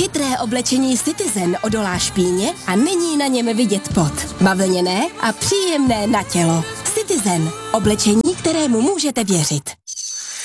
Chytré oblečení Citizen odolá špíně a není na něm vidět pot. Bavlněné a příjemné na tělo. Citizen. Oblečení, kterému můžete věřit.